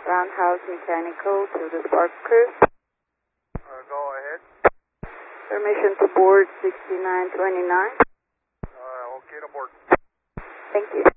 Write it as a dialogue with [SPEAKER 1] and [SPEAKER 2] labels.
[SPEAKER 1] Roundhouse Mechanical to the Spark Crew.
[SPEAKER 2] Go ahead.
[SPEAKER 1] Permission to board 6929.
[SPEAKER 2] Okay to board.
[SPEAKER 1] Thank you.